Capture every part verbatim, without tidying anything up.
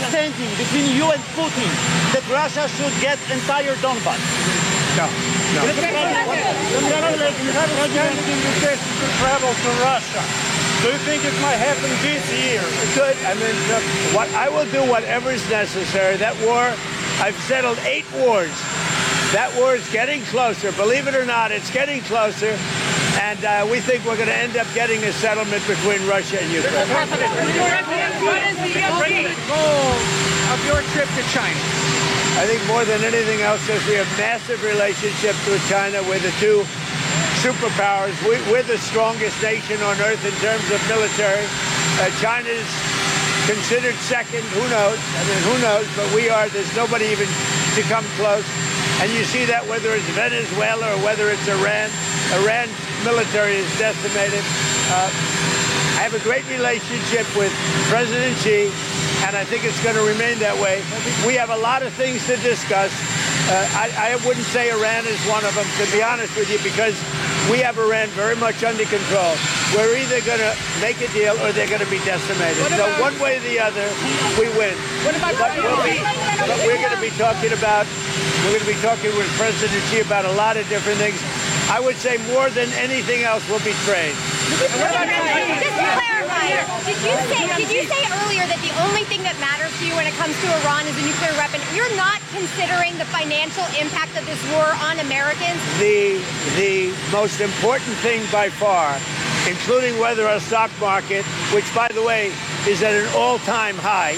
understanding between you and Putin that Russia should get entire Donbass? No. No. You have invitation to travel to Russia. Do you think it might happen this year? It could. I mean, look, what I will do whatever is necessary. That war, I've settled eight wars. That war is getting closer. Believe it or not, it's getting closer. And uh, we think we're going to end up getting a settlement between Russia and Ukraine. President, what is the ultimate goal of your trip to China? I think more than anything else is we have massive relationships with China. We're the two superpowers. We, we're the strongest nation on earth in terms of military. Uh, China's considered second. Who knows? I mean, who knows? But we are. There's nobody even to come close. And you see that whether it's Venezuela or whether it's Iran. Iran's military is decimated. Uh, I have a great relationship with President Xi, and I think it's going to remain that way. We have a lot of things to discuss. Uh, I, I wouldn't say Iran is one of them, to be honest with you, because we have Iran very much under control. We're either going to make a deal or they're going to be decimated. So one way or the other, we win. What about but, we'll be, but we're going to be talking about, we're going to be talking with President Xi about a lot of different things. I would say more than anything else will be trade. Just to clarify, did you say did you say earlier that the only thing that matters to you when it comes to Iran is a nuclear weapon? You're not considering the financial impact of this war on Americans? The the most important thing by far, including whether our stock market, which by the way is at an all-time high,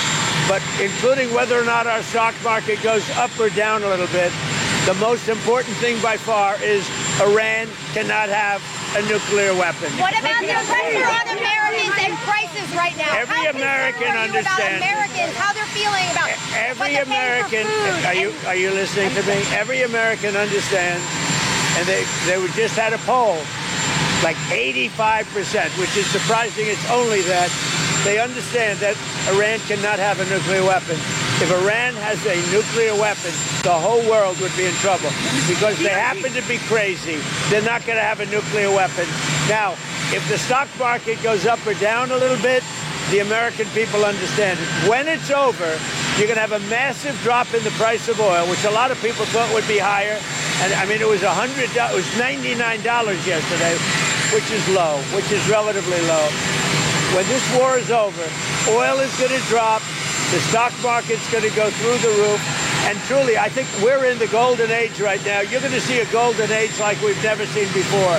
but including whether or not our stock market goes up or down a little bit, the most important thing by far is Iran cannot have a nuclear weapon. What about the pressure on Americans and prices right now? Every how American are you understands. About Americans, how they're feeling about every what American. Are you and, are you listening to me? Every American understands, and they they just had a poll, like eighty-five percent, which is surprising. It's only that they understand that Iran cannot have a nuclear weapon. If Iran has a nuclear weapon, the whole world would be in trouble because they happen to be crazy. They're not going to have a nuclear weapon. Now, if the stock market goes up or down a little bit, the American people understand it. When it's over, you're going to have a massive drop in the price of oil, which a lot of people thought would be higher. And I mean, it was a hundred. It was ninety-nine dollars yesterday, which is low, which is relatively low. When this war is over, oil is going to drop. The stock market's going to go through the roof. And truly, I think we're in the golden age right now. You're going to see a golden age like we've never seen before.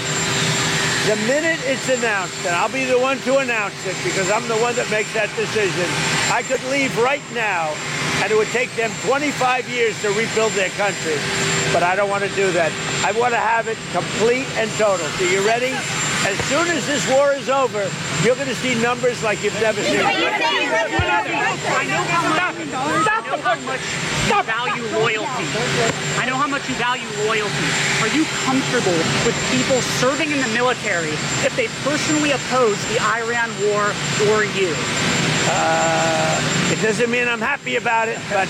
The minute it's announced, and I'll be the one to announce it because I'm the one that makes that decision, I could leave right now, and it would take them twenty-five years to rebuild their country. But I don't want to do that. I want to have it complete and total. So you ready? As soon as this war is over, you're going to see numbers like you've never seen. I know how much, I know how much you value loyalty. I know how much you value loyalty. Are you comfortable with people serving in the military if they personally oppose the Iran war or you? Uh, it doesn't mean I'm happy about it, but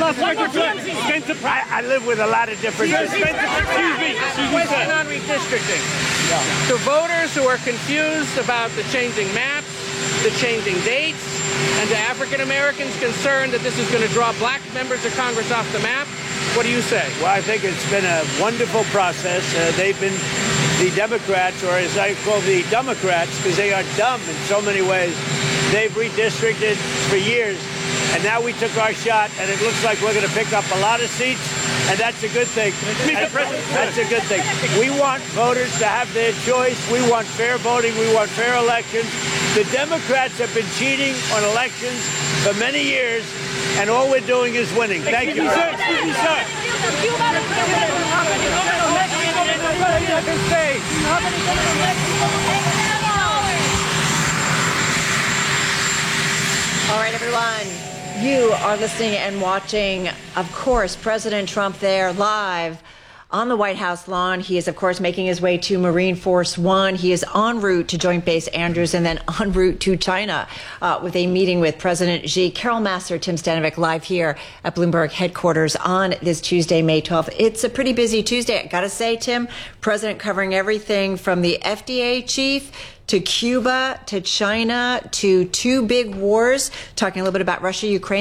I, I live with a lot of different. Excuse me. Question on redistricting. Yeah. To voters who are confused about the changing maps, the changing dates, and to African Americans concerned that this is going to draw black members of Congress off the map, what do you say? Well, I think it's been a wonderful process. Uh, they've been, the Democrats, or as I call the Democrats, because they are dumb in so many ways, they've redistricted for years. And now we took our shot, and it looks like we're going to pick up a lot of seats, and that's a good thing. That's, that's a good thing. We want voters to have their choice. We want fair voting. We want fair elections. The Democrats have been cheating on elections for many years, and all we're doing is winning. Thank you. Excuse me, sir. All right, everyone. You are listening and watching, of course, President Trump there live on the White House lawn. He is, of course, making his way to Marine Force One. He is en route to Joint Base Andrews and then en route to China uh, with a meeting with President Xi. Carol Massar, Tim Stanovic, live here at Bloomberg headquarters on this Tuesday, May twelfth. It's a pretty busy Tuesday. I got to say, Tim, President covering everything from the F D A chief to Cuba to China to two big wars, talking a little bit about Russia, Ukraine.